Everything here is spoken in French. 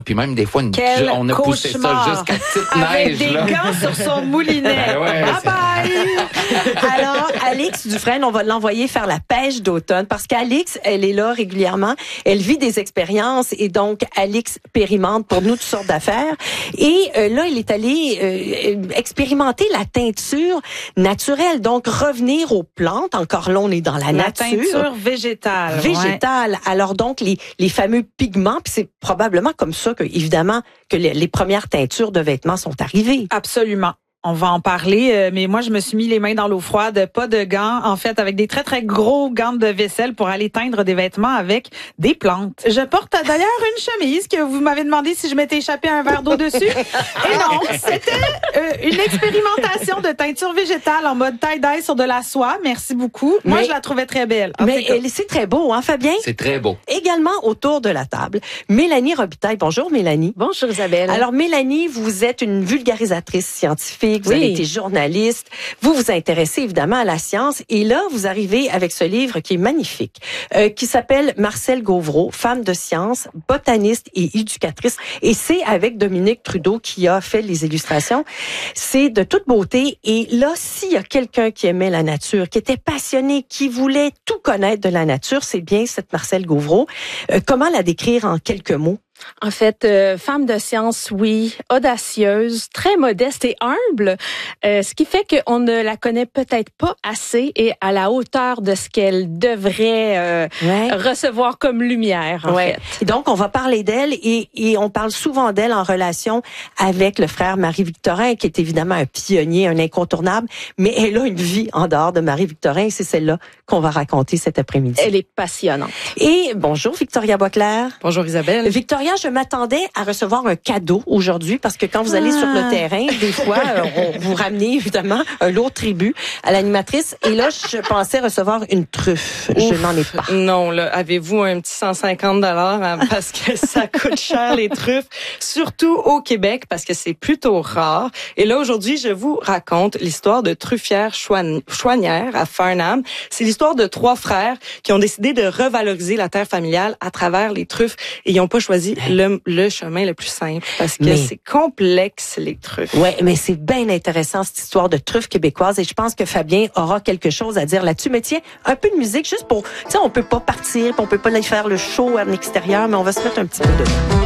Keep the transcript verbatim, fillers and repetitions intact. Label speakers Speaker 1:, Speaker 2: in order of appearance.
Speaker 1: Puis même des fois, une,
Speaker 2: Quel
Speaker 1: on a poussé ça
Speaker 2: cauchemar.
Speaker 1: jusqu'à petite
Speaker 2: Avec
Speaker 1: neige.
Speaker 2: des
Speaker 1: là.
Speaker 2: gants sur son moulinet.
Speaker 1: Ben ouais,
Speaker 2: bye
Speaker 1: c'est-
Speaker 2: bye!
Speaker 3: Alors, Alix Dufresne, on va l'envoyer faire la pêche d'automne parce qu'Alix, elle est là régulièrement. Elle vit des expériences et donc Alix expérimente pour nous toutes sortes d'affaires. Et euh, là, elle est allée euh, expérimenter la teinture naturelle. Donc, revenir aux plantes. Encore là, on est dans la,
Speaker 2: La
Speaker 3: nature.
Speaker 2: teinture végétale. ouais.
Speaker 3: Végétale. Alors donc, les, les fameux pigments, puis c'est probablement comme ça que, évidemment, que les, les premières teintures de vêtements sont arrivées.
Speaker 2: Absolument. On va en parler, euh, mais moi, je me suis mis les mains dans l'eau froide, pas de gants, en fait, avec des très, très gros gants de vaisselle pour aller teindre des vêtements avec des plantes. Je porte d'ailleurs une chemise que vous m'avez demandé si je m'étais échappé un verre d'eau dessus. Et non, c'était euh, une expérimentation de teinture végétale en mode tie-dye sur de la soie. Merci beaucoup. Moi,
Speaker 3: Mais-
Speaker 2: je la trouvais très belle. En
Speaker 3: Mais
Speaker 2: tout cas.
Speaker 3: elle- c'est très beau, hein, Fabien?
Speaker 1: C'est très beau.
Speaker 3: Également autour de la table, Mélanie Robitaille. Bonjour, Mélanie.
Speaker 4: Bonjour Isabelle.
Speaker 3: Alors, Mélanie, vous êtes une vulgarisatrice scientifique, vous
Speaker 4: Oui.
Speaker 3: avez été journaliste, vous vous intéressez évidemment à la science, et là, vous arrivez avec ce livre qui est magnifique, euh, qui s'appelle Marcelle Gauvreau, femme de science, botaniste et éducatrice, et c'est avec Dominique Trudeau qui a fait les illustrations. C'est de toute beauté, et là, s'il y a quelqu'un qui aimait la nature, qui était passionné, qui voulait tout connaître de la nature, c'est bien cette Marcelle Gauvreau. Euh, comment la décrire en quelques mots?
Speaker 4: En fait, euh, femme de science, oui, audacieuse, très modeste et humble, euh, ce qui fait qu'on ne la connaît peut-être pas assez et à la hauteur de ce qu'elle devrait euh,
Speaker 3: Ouais.
Speaker 4: recevoir comme lumière, en
Speaker 3: Ouais.
Speaker 4: fait.
Speaker 3: Et donc, on va parler d'elle et, et on parle souvent d'elle en relation avec le frère Marie-Victorin, qui est évidemment un pionnier, un incontournable, mais elle a une vie en dehors de Marie-Victorin et c'est celle-là qu'on va raconter cet après-midi.
Speaker 4: Elle est passionnante.
Speaker 3: Et bonjour, Victoria Boisclair.
Speaker 5: Bonjour Isabelle.
Speaker 3: Victoria, je m'attendais à recevoir un cadeau aujourd'hui parce que quand vous allez
Speaker 4: Ah.
Speaker 3: sur le terrain, des fois, euh, on, vous ramenez évidemment un lourd tribut à l'animatrice. Et là, je pensais recevoir une truffe. Je
Speaker 5: Ouf.
Speaker 3: n'en ai pas.
Speaker 5: Non, là, avez-vous un petit cent cinquante dollars hein, parce que ça coûte cher les truffes, surtout au Québec parce que c'est plutôt rare. Et là aujourd'hui, je vous raconte l'histoire de Truffière Chouan- Chouanière à Farnham. C'est l'histoire de trois frères qui ont décidé de revaloriser la terre familiale à travers les truffes et ils n'ont pas choisi le, le chemin le plus simple parce que
Speaker 3: Mais-
Speaker 5: c'est complexe les truffes.
Speaker 3: Ouais, mais c'est bien intéressant cette histoire de truffe québécoise et je pense que Fabien aura quelque chose à dire là-dessus. Mais tiens, un peu de musique juste pour, tu sais, on peut pas partir, puis on peut pas aller faire le show en extérieur, mais on va se mettre un petit peu de